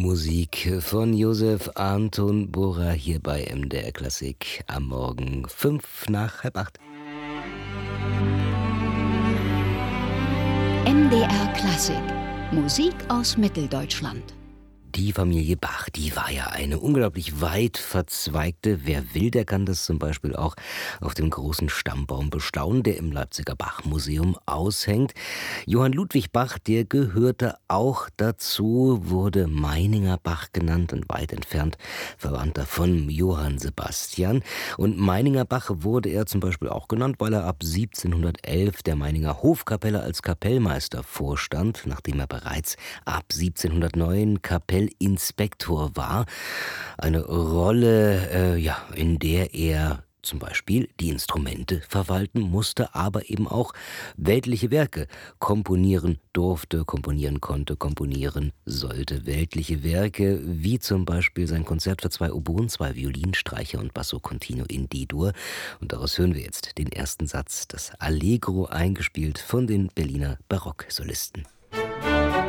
Musik von Josef Anton Bora hier bei MDR Klassik am Morgen 7:55. MDR Klassik. Musik aus Mitteldeutschland. Die Familie Bach, die war ja eine unglaublich weit verzweigte. Wer will, der kann das zum Beispiel auch auf dem großen Stammbaum bestaunen, der im Leipziger Bachmuseum aushängt. Johann Ludwig Bach, der gehörte auch dazu, wurde Meininger Bach genannt und weit entfernt Verwandter von Johann Sebastian. Und Meininger Bach wurde er zum Beispiel auch genannt, weil er ab 1711 der Meininger Hofkapelle als Kapellmeister vorstand, nachdem er bereits ab 1709 Kapellinspektor war. Eine Rolle, in der er zum Beispiel die Instrumente verwalten musste, aber eben auch weltliche Werke komponieren durfte, komponieren konnte, komponieren sollte. Weltliche Werke, wie zum Beispiel sein Konzert für 2 Oboen, 2 Violinstreicher und Basso Continuo in D-Dur. Und daraus hören wir jetzt den ersten Satz, das Allegro, eingespielt von den Berliner Barocksolisten.